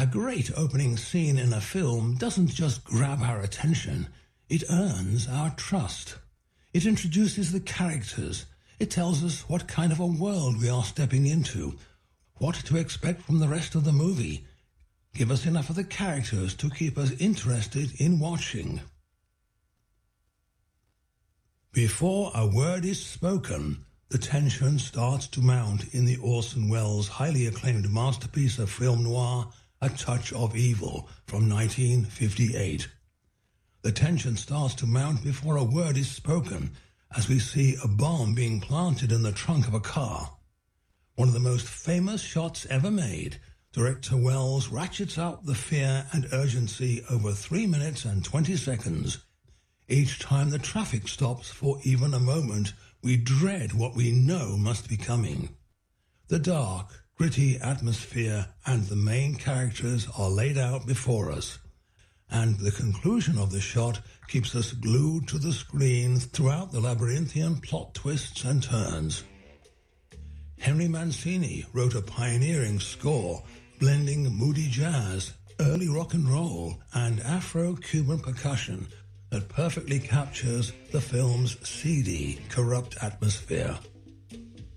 A great opening scene in a film doesn't just grab our attention, it earns our trust. It introduces the characters. It tells us what kind of a world we are stepping into, what to expect from the rest of the movie. Give us enough of the characters to keep us interested in watching. Before a word is spoken, the tension starts to mount in the Orson Welles highly acclaimed masterpiece of film noir, A Touch of Evil, from 1958. The tension starts to mount before a word is spoken, as we see a bomb being planted in the trunk of a car. One of the most famous shots ever made, director Welles ratchets up the fear and urgency over 3 minutes and 20 seconds. Each time the traffic stops for even a moment, we dread what we know must be coming. The dark, gritty atmosphere and the main characters are laid out before us, and the conclusion of the shot keeps us glued to the screen throughout the labyrinthian plot twists and turns. Henry Mancini wrote a pioneering score, blending moody jazz, early rock and roll, and Afro-Cuban percussion that perfectly captures the film's seedy, corrupt atmosphere.